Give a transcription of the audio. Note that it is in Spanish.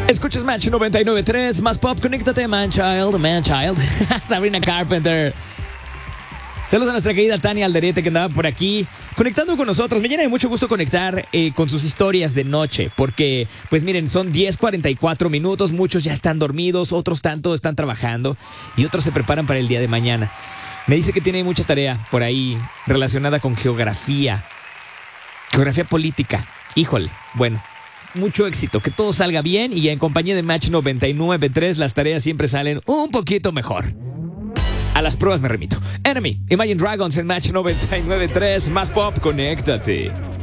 Escuchas Match 99.3, más pop, conéctate, Man Child. Sabrina Carpenter. Saludos a nuestra querida Tania Alderete, que andaba por aquí conectando con nosotros. Me llena de mucho gusto conectar con sus historias de noche, porque, pues miren, son 10:44 minutos, muchos ya están dormidos, otros tanto están trabajando y otros se preparan para el día de mañana. Me dice que tiene mucha tarea por ahí relacionada con geografía política. Híjole, bueno, mucho éxito, que todo salga bien y en compañía de Match 99.3 las tareas siempre salen un poquito mejor. A las pruebas me remito. Enemy, Imagine Dragons en Match 99.3, más pop, conéctate.